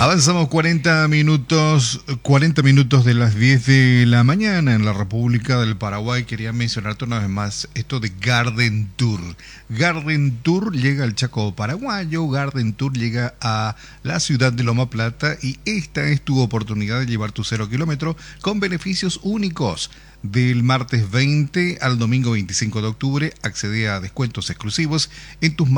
Avanzamos 40 minutos de las 10 de la mañana en la República del Paraguay. Quería mencionarte una vez más esto de Garden Tour. Garden Tour llega al Chaco paraguayo, Garden Tour llega a la ciudad de Loma Plata y esta es tu oportunidad de llevar tu 0 kilómetro con beneficios únicos. Del martes 20 al domingo 25 de octubre accede a descuentos exclusivos en tus